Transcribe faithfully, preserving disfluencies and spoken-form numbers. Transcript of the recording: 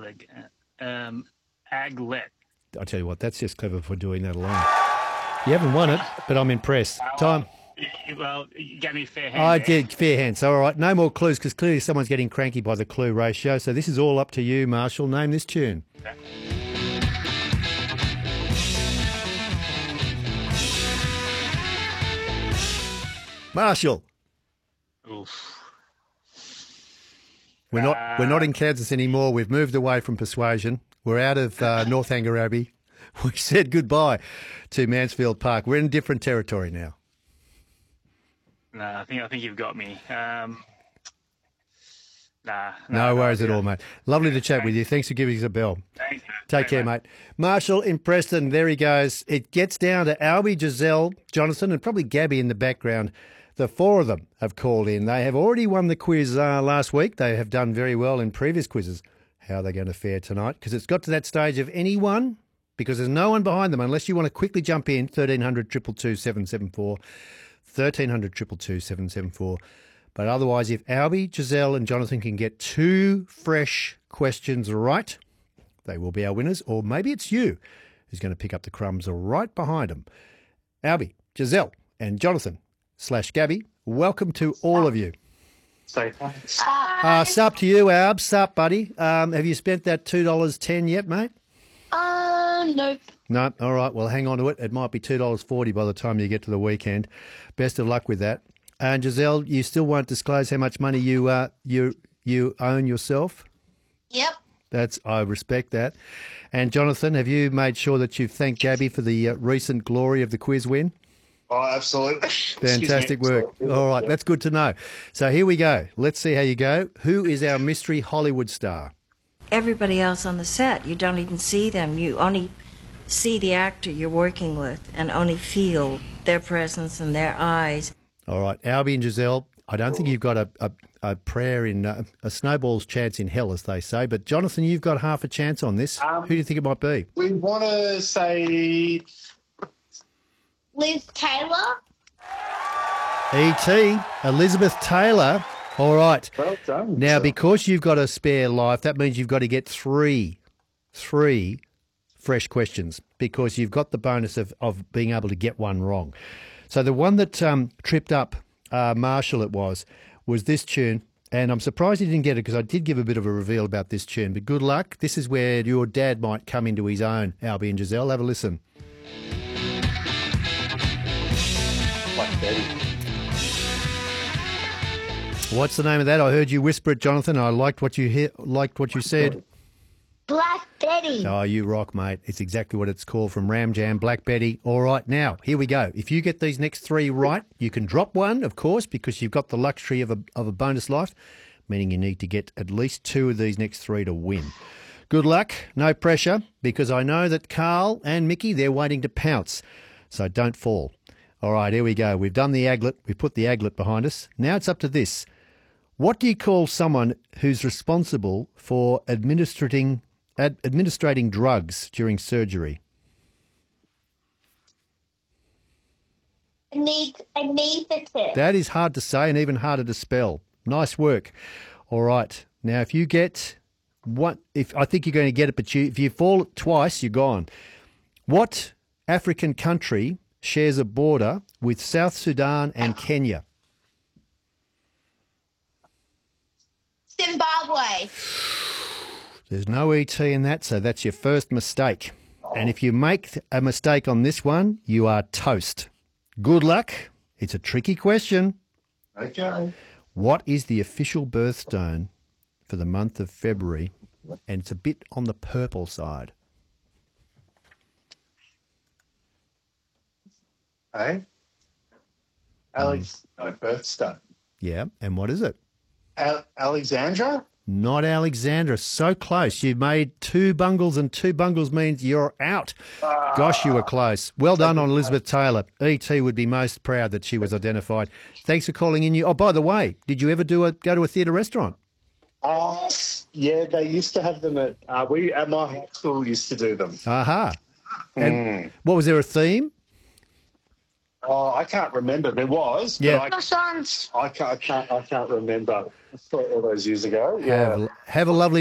like um, aglet. I tell you what, that's just clever for doing that alone. You haven't won it, but I'm impressed. Time. Well, you gave me a fair hand. I there. did, fair hand. So, all right, no more clues because clearly someone's getting cranky by the clue ratio. So this is all up to you, Marshall. Name this tune. Okay. Marshall. Oof. We're not we're not in Kansas anymore. We've moved away from Persuasion. We're out of uh, North Hammurabi. We said goodbye to Mansfield Park. We're in different territory now. No, I think I think you've got me. Um, nah, No, no worries no, at all, mate. Lovely to chat with you. Thanks for giving us a bell. Thanks. Take care, mate. Marshall in Preston. There he goes. It gets down to Albie, Giselle, Jonathan, and probably Gabby in the background. The four of them have called in. They have already won the quiz uh, last week. They have done very well in previous quizzes. How are they going to fare tonight? Because it's got to that stage of anyone, because there's no one behind them, unless you want to quickly jump in, thirteen hundred, two two two, seven seven four, thirteen hundred, two two two, seven seven four. But otherwise, if Albie, Giselle and Jonathan can get two fresh questions right, they will be our winners. Or maybe it's you who's going to pick up the crumbs right behind them. Albie, Giselle and Jonathan slash Gabby, welcome to all of you. Say thanks. Uh, sup to you, Alb. Sup, buddy. Um, have you spent that two dollars ten yet, mate? Uh, nope. No? All right. Well, hang on to it. It might be two dollars forty by the time you get to the weekend. Best of luck with that. And Giselle, you still won't disclose how much money you uh, you you own yourself? Yep. That's I respect that. And Jonathan, have you made sure that you've thanked Gabby for the uh, recent glory of the quiz win? Oh, absolutely. Fantastic work. All right, that's good to know. So here we go. Let's see how you go. Who is our mystery Hollywood star? Everybody else on the set, you don't even see them. You only see the actor you're working with and only feel their presence and their eyes. All right, Albie and Giselle, I don't think you've got a, a, a prayer in, uh, a snowball's chance in hell, as they say. But Jonathan, you've got half a chance on this. Um, Who do you think it might be? We want to say Liz Taylor. E T, Elizabeth Taylor. All right. well done. Now, So- because you've got a spare life, that means you've got to get three, three fresh questions because you've got the bonus of, of being able to get one wrong. So the one that um, tripped up uh, Marshall, it was, was this tune. And I'm surprised you didn't get it because I did give a bit of a reveal about this tune. But good luck. This is where your dad might come into his own, Albie and Giselle. Have a listen. Black Betty. What's the name of that? I heard you whisper it, Jonathan. I liked what you hear, liked what you said. Black Betty. Oh, you rock, mate. It's exactly what it's called from Ram Jam, Black Betty. All right, now, here we go. If you get these next three right, you can drop one, of course, because you've got the luxury of a, of a bonus life, meaning you need to get at least two of these next three to win. Good luck. No pressure, because I know that Carl and Mickey, they're waiting to pounce, so don't fall. All right, here we go. We've done the aglet. We've put the aglet behind us. Now it's up to this. What do you call someone who's responsible for administrating ad, administrating drugs during surgery? Anaesthetist. Anaesthetist. That is hard to say and even harder to spell. Nice work. All right. Now, if you get what, if I think you're going to get it, but you, if you fall twice, you're gone. What African country shares a border with South Sudan and Kenya? Zimbabwe. There's no E T in that, so that's your first mistake. And if you make a mistake on this one, you are toast. Good luck. It's a tricky question. Okay. What is the official birthstone for the month of February? And it's a bit on the purple side. Hey? Alex, no birthstone. Yeah, and what is it? Al- Alexandra? Not Alexandra. So close. You made two bungles, and two bungles means you're out. Gosh, you were close. Well done on Elizabeth Taylor. E T would be most proud that she was identified. Thanks for calling in. You. Oh, by the way, did you ever do a go to a theatre restaurant? Uh, yeah, they used to have them at, uh, we, at my high school used to do them. Aha. And what was there a theme? Oh, I can't remember. There was, Yeah. but Croissants. I, I, can't, I, can't, I can't remember. I saw it all those years ago. Have Yeah. a, have a lovely